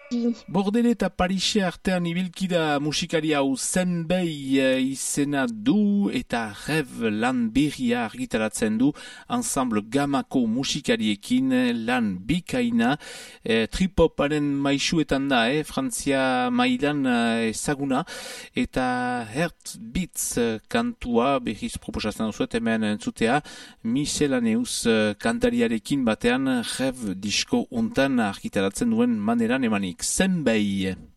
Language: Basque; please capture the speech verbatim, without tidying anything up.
Bordele eta Parise artean ibilkida musikari hau Zenbei izena du eta Rev lan berria argitaratzen du ensemble gamako musikariekin lan bikaina e, tripoparen maisuetan da, eh? Frantzia mailan ezaguna eta Heartbeats kantua berriz proposatzen duzuet hemen entzutea Miselaneus kantariarekin batean Rev disko untan argitaratzen duen maneran emanik Zenbei.